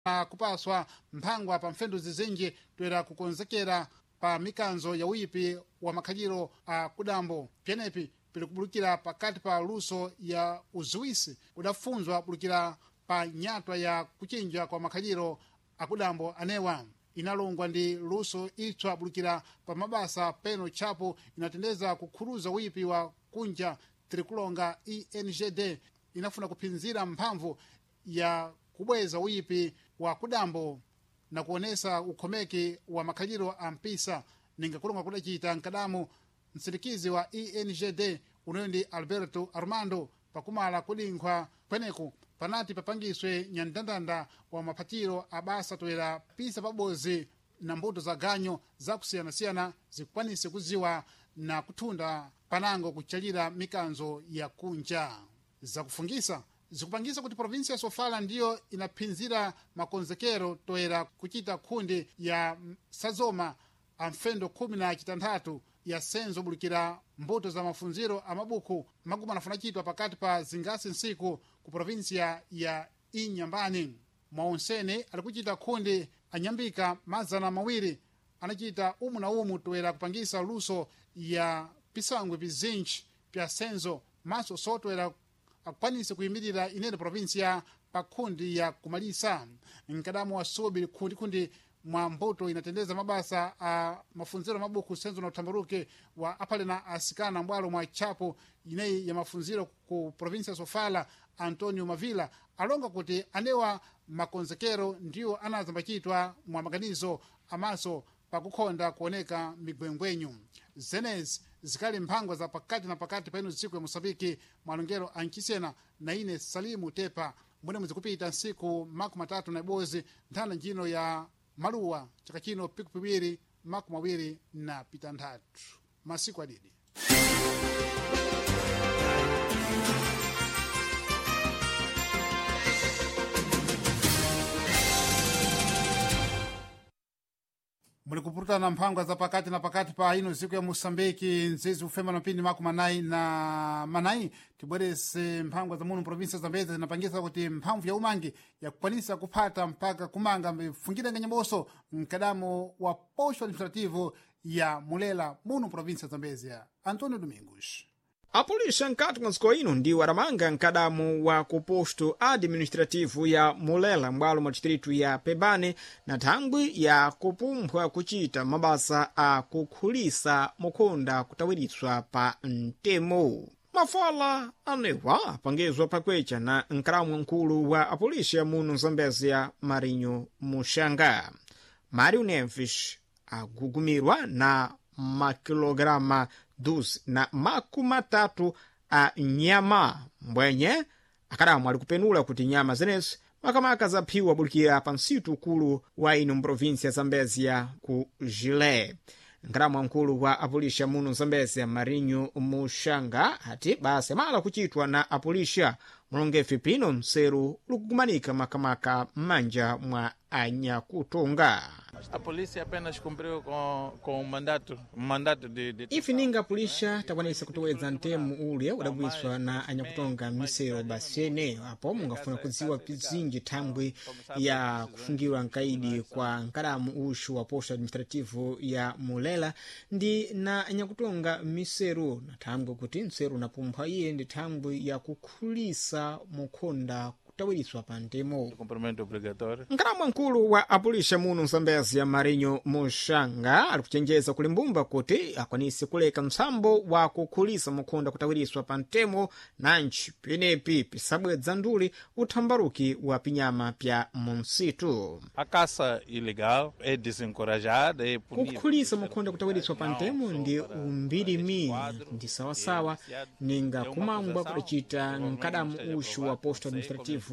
kupaswa mphangwa pa mfendo zizinji toera kukonzekera pa mikanzo ya uyipi wa makhaliro a kudambo. Pyenepi pili kubulukira pakati pa luso ya uziwisi udafunzwa bulukira pa nyatwa ya kuchinja kwa makhaliro akudambo anewa. Inalongwa ndi luso itswa bulukira pa mabasa peno chapo inatendeza kukhuruza uyipi wa kunja tirikulonga ENGD inafuna kuphinzira mphamvu ya kubweza uyipi wa kudambo na kuonesa ukhomeki wa makhaliro a mpisa ninga kulonga kudachita nkadamu msirikizi wa ENGD unoyo ndi Alberto Armando pakumala kudinkhwa kweneku panati papangiswe nyandandanda wa maphatiro abasa toera pisa pabozi na mbuto za ganyo zakusiyana-siyana zikwanise kuziwa na kuthunda panango kuchalira mikanzo ya kunja. Zakufungisa zikupangisa kuti provinsi ya Sofala ndiyo inaphinzira makonzekero toera kuchita khundi ya sazoma amfendo 16 ya senzo bulukira mbuto za mafunziro amabuku maguma anafuna chitwa pakati pa zingasi nsiku ku provinsia ya Inyambani. Mwaonsene alikuchita khundi anyambika mazana mawiri anachita umu na umu toera kupangisa luso ya pisangwe pizinji pya senzo maso sotoera akwanise kuyimirira inene provinsia pa khundi ya kumalisa. Nkadamu wa sobi khundi mwa mbuto inatendeza mabasa a mafunziro mabuku senzo na utambaruke wa apale na asikana mbwalo mwa chapo inei ya mafunziro ku provinsia Sofala. Antonio Mavila alonga kuti anewa makonzekero ndiyo anazambachitwa mwa maganizo amaso pakukhonda kuoneka migwengwenyu zenezi zikali mphangwa za pakati na pakati paino siku ya Mosambiki. Mwalongero ankisena na ine Salimu Tepa mwene muzikupita nsiku maku matatu na ibozi nthanda njino ya maluwa chaka chino piku piwiri maku mawiri na pitandatu masiku adidi. Muli kupurutana mphangwa za pakati na pakati pa ino siku ya Mosambiki nzizi ufema na mpindi maku manai tibwerese mphangwa za muno provinsia za Zambezi zinapangisa kuti mphamvu ya umangi ya kupwanisa kupata mpaka kumanga mfungira nganyamboso mkadamu wa posho administrativo ya Mulela muno provinsia za Zambezi. Antonio Domingos. Apolisa nkati mwa dziko ino ndiwo aramanga nkadamu wa kuposto administrativu ya Mulela mbwalo mwa distritu ya Pebane na thangwi ya kupumphwa kuchita mabasa a kukhulisa mukhonda kutawiriswa pa mtemo. Mafala anewa apangizwa pakwecha na nkadamu nkulu wa apolisa ya muno Zambezi ya Marinho Mushanga. Mário Neves agugumirwa na makilograma 12 na makumi matatu a nyama mbwenye akadamu alikupenula kuti nyama zenezi makamaka zaphiwa bulukira pa nsitu ukulu wa ino mprovinsia Zambezia ku Jile. Nkadamu nkulu wa apulisha muno Zambezia Marinho Mushanga ati basi mala kuchitwa na apulisha mulongefi pino mseru lukukumanika makamaka manja mwa Anyakutonga. A polícia apenas cumpriu com o mandato de... Ifi ninga apulisha takwanisa kutoweza ntemu ule udabwiswa na Anyakutonga misero basene apo mungafuna kudziwa pizinji thambwe ya kufungiwa nkaidi kwa nkadamu ushu wa posto administrativu ya Mulela ndi na Anyakutonga misero na thambwe kuti mseru napumpha iye ndi thambwe ya kukhulisa mukhonda tawiriswa pa ntemo. Cumprimento obrigatório. Nkadamu nkulu wa apulisha muno Zambezia Marinho Mushanga alikuchenjeza kulimbumba kuti akwanise kuleka msambo wa kukhulisa mukhonda kutawiriswa pa ntemo nanchi penepi pisabwedza nduli uthambaruki wa pinyama pya munsitu. A caça ilegal é desencorajada e punida. Kukhulisa mukhonda kutawiriswa pa ntemo ndi umbirimi ndi sawasawa ninga kumangwa kudachita nkadamu ushu wa posto administrativu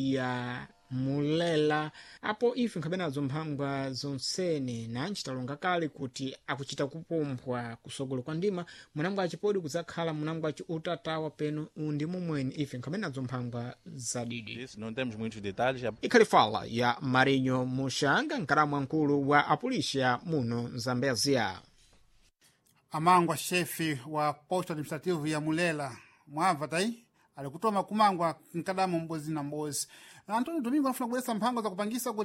ya Mulela apo ife nkhabenazo mphangwa zonsene nanchi talonga kale kuti akuchita kupumphwa kusogolo kwa ndima munambo achipodi kudzakhala munambo achi utatawa peno undi mumweni ife nkhabenazo mphangwa zadidi. Não temos muitos detalhes. Ikhalifala ya Marinho Mushanga nkadamu nkulu wa apulisha muno Zambezia. Amangwa shefi wa posto administrativu ya Mulela mwava tai alikutoma kumangwa nkadamu mbozi na mbozi. Antonio Domingo anafuna kulesa mpango za kupangisa